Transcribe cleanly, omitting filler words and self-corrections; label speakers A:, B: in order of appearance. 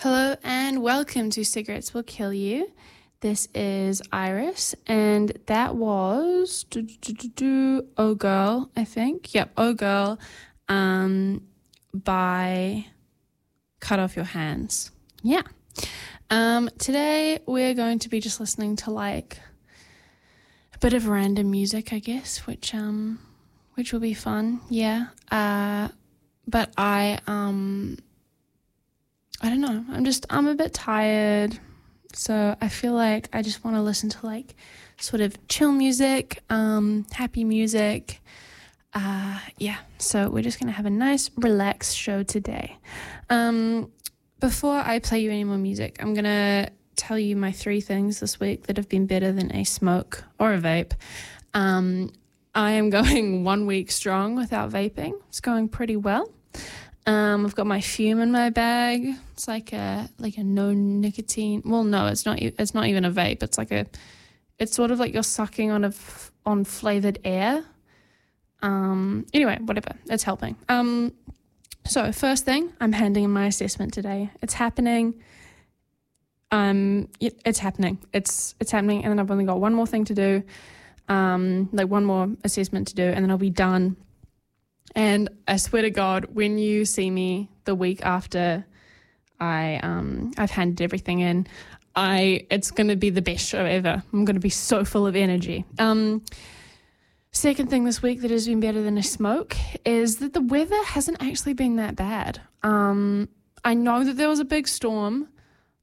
A: Hello and welcome to Cigarettes Will Kill You. This is Iris, and that was Oh Girl, I think. Yep, Oh Girl by Cut Off Your Hands. Yeah. Today we're going to be just listening to like a bit of random music, I guess, which will be fun. Yeah. But I don't know. I'm a bit tired. So I feel like I just want to listen to like sort of chill music, happy music. So we're just going to have a nice relaxed show today. Before I play you any more music, I'm going to tell you my 3 things this week that have been better than a smoke or a vape. I am going 1 week strong without vaping. It's going pretty well. I've got my Fume in my bag. It's like a no nicotine. Well, no, it's not even a vape. It's sort of like you're sucking on flavored air. Anyway, whatever. It's helping. So first thing, I'm handing in my assessment today. It's happening. It's happening. It's happening, and then I've only got one more thing to do. Like one more assessment to do, and then I'll be done. And I swear to God, when you see me the week after I've handed everything in, it's going to be the best show ever. I'm going to be so full of energy. Second thing this week that has been better than a smoke is that the weather hasn't actually been that bad. I know that there was a big storm